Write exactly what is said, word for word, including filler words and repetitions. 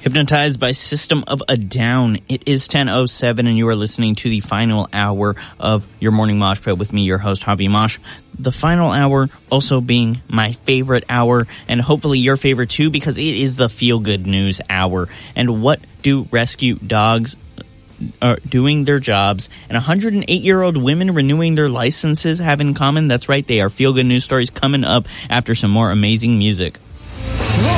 Hypnotized by System of a Down. It is ten oh seven and you are listening to the final hour of your morning mosh pit with me, your host, Javi Mosh. The final hour also being my favorite hour and hopefully your favorite too, because it is the feel-good news hour. And what do rescue dogs are doing their jobs and one hundred eight year old women renewing their licenses have in common? That's right, they are feel-good news stories coming up after some more amazing music.